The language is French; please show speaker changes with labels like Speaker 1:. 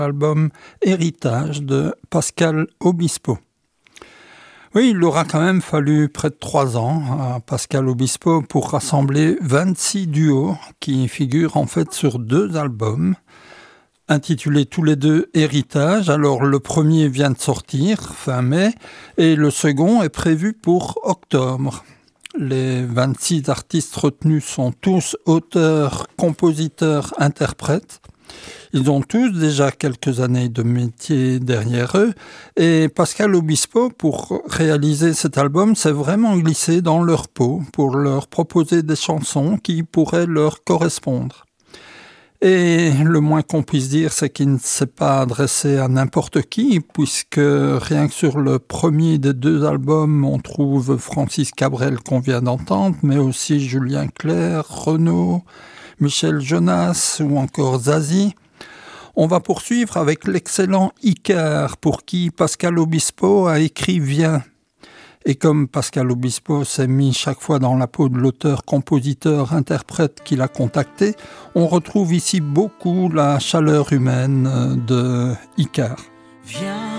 Speaker 1: Album Héritage de Pascal Obispo. Oui, il aura quand même fallu près de 3 ans à Pascal Obispo pour rassembler 26 duos qui figurent en fait sur 2 albums, intitulés tous les deux Héritage. Alors le premier vient de sortir fin mai et le second est prévu pour octobre. Les 26 artistes retenus sont tous auteurs, compositeurs, interprètes. Ils ont tous déjà quelques années de métier derrière eux et Pascal Obispo, pour réaliser cet album, s'est vraiment glissé dans leur peau pour leur proposer des chansons qui pourraient leur correspondre. Et le moins qu'on puisse dire, c'est qu'il ne s'est pas adressé à n'importe qui, puisque rien que sur le premier des 2 albums, on trouve Francis Cabrel qu'on vient d'entendre, mais aussi Julien Clerc, Renaud, Michel Jonas ou encore Zazie. On va poursuivre avec l'excellent Icare, pour qui Pascal Obispo a écrit « Viens ». Et comme Pascal Obispo s'est mis chaque fois dans la peau de l'auteur, compositeur, interprète qu'il a contacté, on retrouve ici beaucoup la chaleur humaine de Icare.
Speaker 2: Viens.